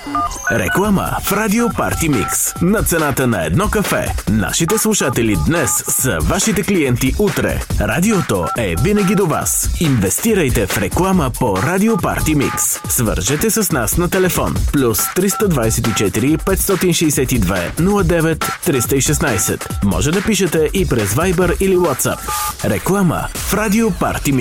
Реклама в Радио Парти Микс. На цената на едно кафе. Нашите слушатели днес са вашите клиенти утре. Радиото е винаги до вас. Инвестирайте в реклама по Радио Парти Микс. Свържете с нас на телефон плюс 324 562 09 316. Може да пишете и през Viber или WhatsApp. Реклама в Радио Парти Микс.